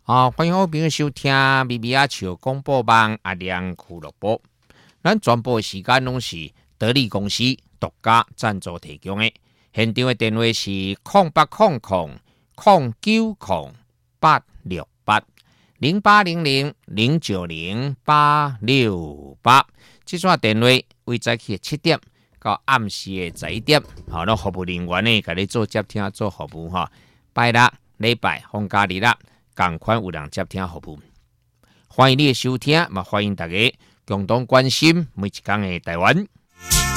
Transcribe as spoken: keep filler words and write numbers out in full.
好，欢迎好朋友收听咪咪阿笑广播网阿亮俱乐部。咱全部时间拢是得力公司独家赞助提供的。现场的电话是零八零零零九零八六八零八零零零九零八六八。这串电话为早起七点到暗时的十一点，好，那服务人员呢，给你做接听做服务哈。拜六、礼拜、放假日啦，同款有人接听服务。欢迎你的收听，嘛欢迎大家共同关心每一天的台湾。